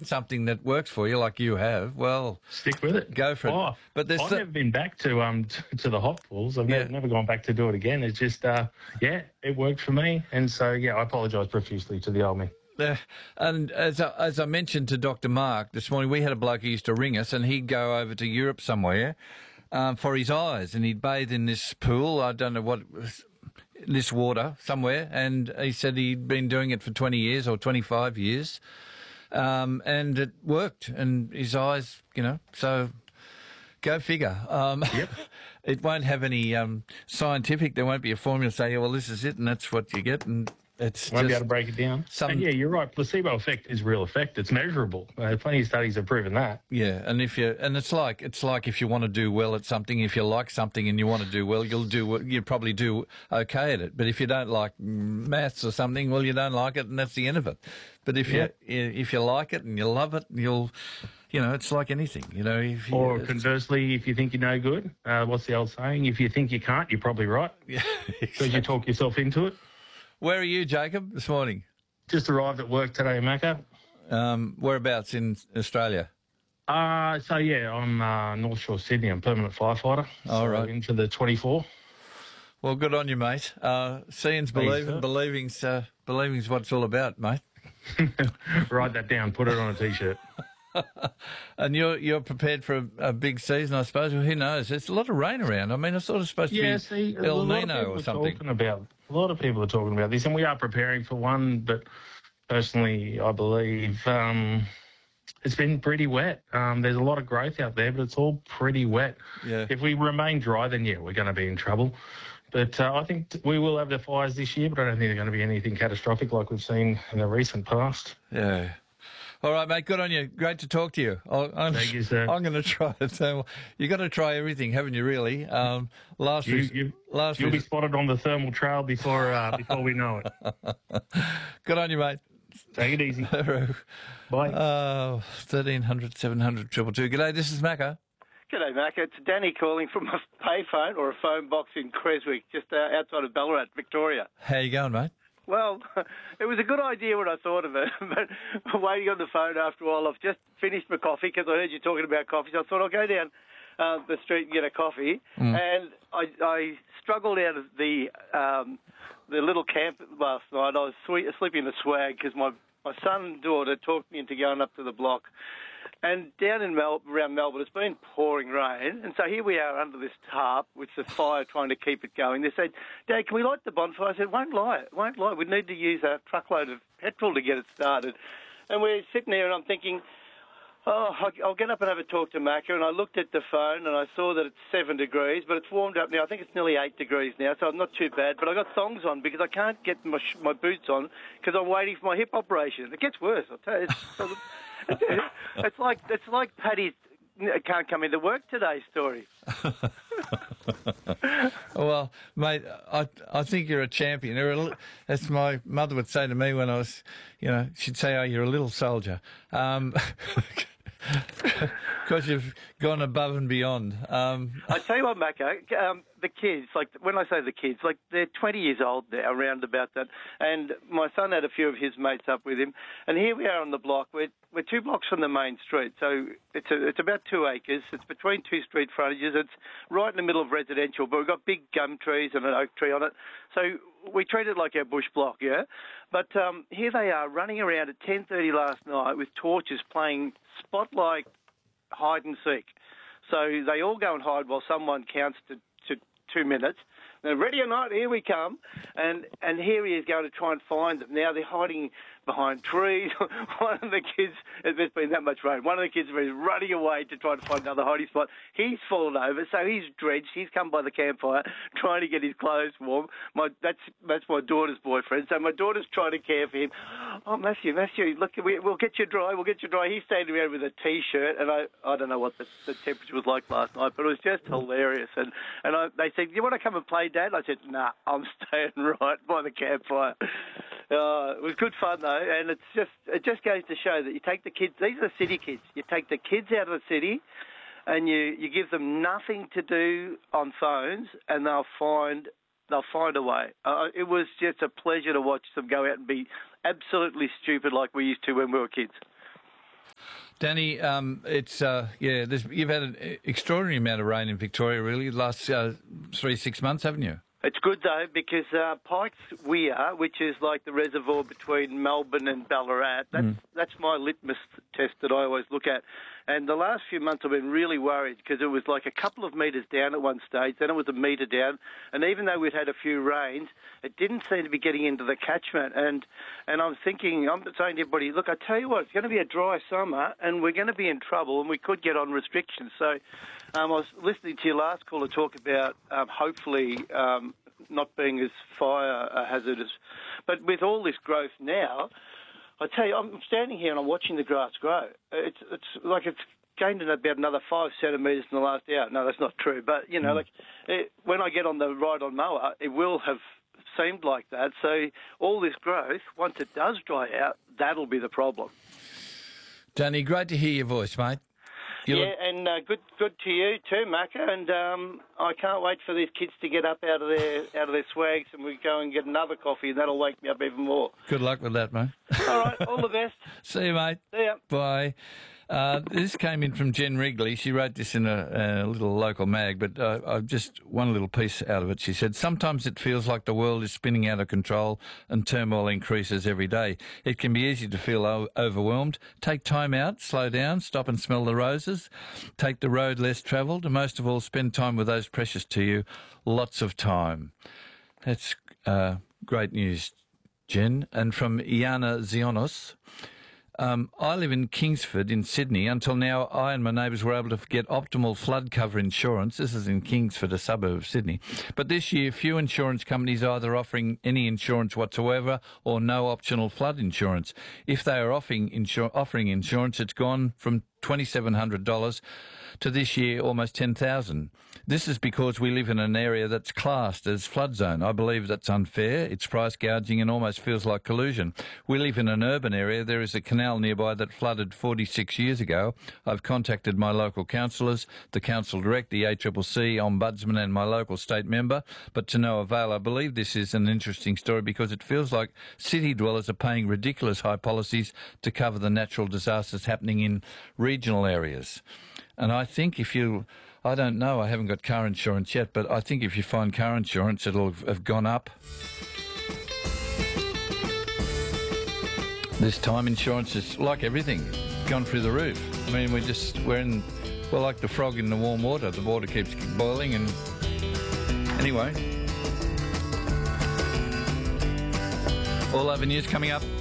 something that works for you, like you have, well, Stick with it. go for it. Oh, But there's I've never been back to the hot pools. I've never gone back to do it again. It's just, it worked for me. And so, I apologise profusely to the old man. And as I mentioned to Dr. Mark this morning, we had a bloke who used to ring us, and he'd go over to Europe somewhere for his eyes, and he'd bathe in this pool. I don't know what, this water somewhere, and he said he'd been doing it for 20 years or 25 years, and it worked, and his eyes, so go figure. Yep. It won't have any scientific, there won't be a formula say, well, this is it, and that's what you get, and it's won't be able to break it down. And you're right. Placebo effect is real effect. It's measurable. Plenty of studies have proven that. Yeah, and it's like if you want to do well at something, if you like something and you want to do well, you'll probably do okay at it. But if you don't like maths or something, well, you don't like it, and that's the end of it. But if you like it and you love it, you'll. It's like anything, Or conversely, if you think you're no good, what's the old saying? If you think you can't, you're probably right. Yeah, because you talk yourself into it. Where are you, Jacob, this morning? Just arrived at work today, Macca. Whereabouts in Australia? I'm North Shore, Sydney. I'm a permanent firefighter. All right. Into the 24. Well, good on you, mate. Seeing's believing. Believing's what it's all about, mate. Write that down. Put it on a T-shirt. And you're prepared for a big season, I suppose. Well, who knows? There's a lot of rain around. I mean, it's sort of supposed to be El Nino or something. A lot of people are talking about this, and we are preparing for one. But personally, I believe it's been pretty wet. There's a lot of growth out there, but it's all pretty wet. Yeah. If we remain dry, then we're going to be in trouble. But I think we will have the fires this year, but I don't think they're going to be anything catastrophic like we've seen in the recent past. Yeah. All right, mate. Good on you. Great to talk to you. Thank you, sir. I'm going to try it. So you've got to try everything, haven't you? Really. You'll be spotted on the thermal trail before we know it. Good on you, mate. Take it easy. Bye. 1300 700 222. G'day. This is Macca. G'day, Macca. It's Danny calling from a payphone or a phone box in Creswick, just outside of Ballarat, Victoria. How you going, mate? Well, it was a good idea when I thought of it, but waiting on the phone after a while, I've just finished my coffee because I heard you talking about coffee, so I thought I'll go down the street and get a coffee. And I struggled out of the little camp last night. I was asleep in the swag because my son and daughter talked me into going up to the block. And down in around Melbourne, it's been pouring rain. And so here we are under this tarp with the fire trying to keep it going. They said, Dad, can we light the bonfire? I said, won't light. We need to use a truckload of petrol to get it started. And we're sitting there and I'm thinking, I'll get up and have a talk to Macca. And I looked at the phone and I saw that it's 7 degrees, but it's warmed up now. I think it's nearly 8 degrees now, so I'm not too bad. But I got thongs on because I can't get my boots on because I'm waiting for my hip operation. It gets worse, I'll tell you. It's like Paddy can't come into work today story. Well, mate, I think you're a champion. As my mother would say to me when I was, she'd say, "Oh, you're a little soldier," because you've gone above and beyond. I tell you what, Macca, the kids, like when I say the kids, like they're 20 years old now, around about that. And my son had a few of his mates up with him. And here we are on the block. We're 2 blocks from the main street, so it's about 2 acres. It's between 2 street frontages. It's right in the middle of residential, but we've got big gum trees and an oak tree on it. So we treat it like our bush block, yeah? But here they are running around at 10:30 last night with torches playing spotlight hide and seek. So they all go and hide while someone counts to 2 minutes. They're ready or not, here we come. And here he is going to try and find them. Now they're hiding behind trees. One of the kids, there's been that much rain, one of the kids is running away to try to find another hiding spot. He's fallen over, so he's drenched. He's come by the campfire trying to get his clothes warm. That's my daughter's boyfriend, so my daughter's trying to care for him. Oh, Matthew, look, we'll get you dry, He's standing around with a T-shirt, and I don't know what the temperature was like last night, but it was just hilarious. And they said, you want to come and play, Dad? I said, nah, I'm staying right by the campfire. It was good fun, though, and it just goes to show that you take the kids, these are the city kids, you take the kids out of the city and you give them nothing to do on phones and they'll find a way. It was just a pleasure to watch them go out and be absolutely stupid like we used to when we were kids. Danny, it's you've had an extraordinary amount of rain in Victoria, really, the last 3-6 months, haven't you? It's good, though, because Pikes Weir, which is like the reservoir between Melbourne and Ballarat, that's my litmus test that I always look at. And the last few months I've been really worried because it was like a couple of metres down at one stage, then it was a metre down. And even though we'd had a few rains, it didn't seem to be getting into the catchment. And I'm saying to everybody, look, I tell you what, it's going to be a dry summer and we're going to be in trouble and we could get on restrictions. So I was listening to your last caller talk about hopefully not being as fire hazardous. But with all this growth now, I tell you, I'm standing here and I'm watching the grass grow. It's like it's gained about another 5 centimetres in the last hour. No, that's not true. But, when I get on the ride-on mower, it will have seemed like that. So all this growth, once it does dry out, that'll be the problem. Danny, great to hear your voice, mate. And good to you too, Macca. And I can't wait for these kids to get up out of their swags and we go and get another coffee, and that'll wake me up even more. Good luck with that, mate. All right, all the best. See you, mate. See ya. Bye. This came in from Jen Wrigley. She wrote this in a little local mag, but I've just one little piece out of it. She said, sometimes it feels like the world is spinning out of control and turmoil increases every day. It can be easy to feel overwhelmed. Take time out, slow down, stop and smell the roses. Take the road less travelled, and most of all, spend time with those precious to you. Lots of time. That's great news, Jen. And from Iana Zionos, I live in Kingsford in Sydney. Until now, I and my neighbours were able to get optimal flood cover insurance. This is in Kingsford, a suburb of Sydney. But this year, few insurance companies are either offering any insurance whatsoever or no optional flood insurance. If they are offering insurance, it's gone from $2,700 to this year almost $10,000. This is because we live in an area that's classed as flood zone. I believe that's unfair. It's price gouging and almost feels like collusion. We live in an urban area. There is a canal nearby that flooded 46 years ago. I've contacted my local councillors, the council direct, the ACCC, Ombudsman and my local state member, but to no avail. I believe this is an interesting story because it feels like city dwellers are paying ridiculous high policies to cover the natural disasters happening in regional areas. And I think I don't know, I haven't got car insurance yet, but I think if you find car insurance, it'll have gone up. This time insurance is like everything, gone through the roof. I mean, we're like the frog in the warm water. The water keeps boiling and anyway. All over news coming up.